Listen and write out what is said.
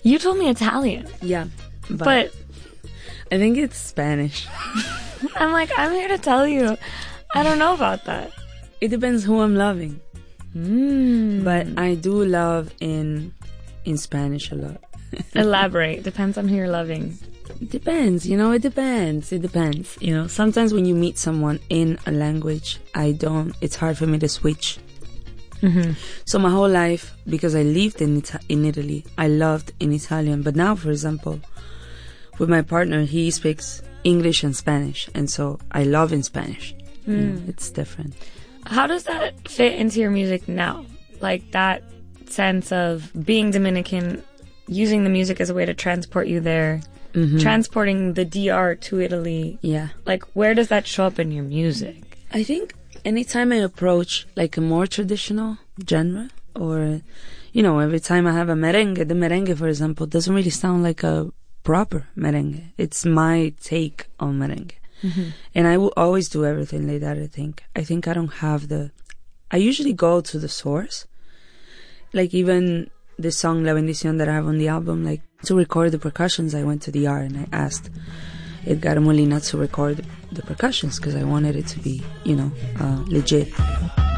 You told me Italian. Yeah. But I think it's Spanish. I'm like, I'm here to tell you, I don't know about that. It depends who I'm loving. But I do love in Spanish a lot. Elaborate. Depends on who you're loving. It depends, it depends. It depends. Sometimes when you meet someone in a language, it's hard for me to switch. So my whole life, because I lived in Italy, I loved in Italian. But now, for example, with my partner, he speaks English and Spanish. And so I love in Spanish. It's different. How does that fit into your music now? Like that sense of being Dominican, using the music as a way to transport you there, transporting the DR to Italy. Yeah. Like, where does that show up in your music? I think anytime I approach like a more traditional genre, or, every time I have a merengue, the merengue, for example, doesn't really sound like a proper merengue. It's my take on merengue. And I will always do everything like that, I think. I think I don't have I usually go to the source. Like even the song La Bendición that I have on the album, like to record the percussions, I went to the R and I asked Edgar Molina to record the percussions because I wanted it to be, legit.